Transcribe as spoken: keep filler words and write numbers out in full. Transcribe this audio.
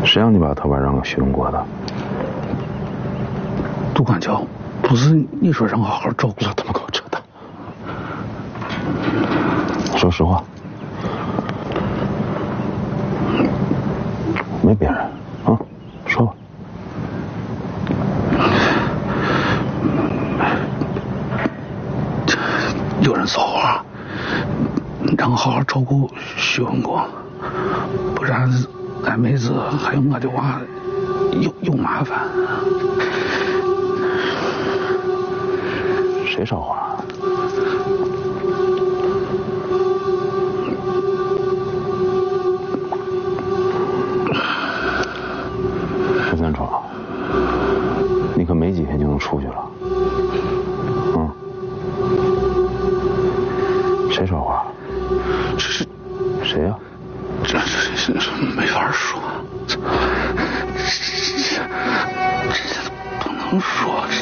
谁让你把头发让给徐文国的？ 杜关桥，不是你说让好好照顾？ 他妈给我扯淡！说实话，没别人啊，说吧。 有人骚话，让我好好照顾徐文国，不然俺妹子还有我的娃有有麻烦。 谁说话？陈三闯，你可没几天就能出去了。嗯？谁说话？ 这是谁呀、啊？ 这这这没法说，这这这不能说。